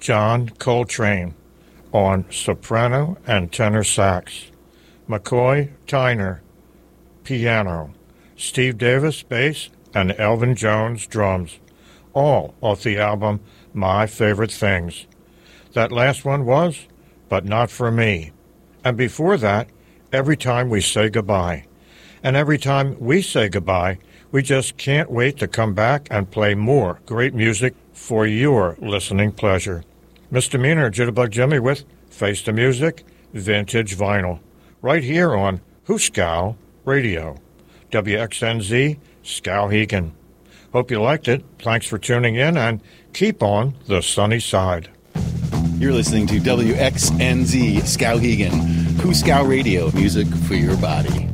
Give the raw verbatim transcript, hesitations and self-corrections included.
John Coltrane on soprano and tenor sax, McCoy Tyner, piano, Steve Davis, bass, and Elvin Jones, drums, all off the album My Favorite Things. That last one was But Not For Me. And before that, Every Time We Say Goodbye. And every time we say goodbye, we just can't wait to come back and play more great music for your listening pleasure. Misdemeanor Jitterbug Jimmy with Face the Music, Vintage Vinyl, right here on Hooskow Radio, W X N Z, Skowhegan. Hope you liked it. Thanks for tuning in, and keep on the sunny side. You're listening to W X N Z, Skowhegan, Hooskow Radio, music for your body.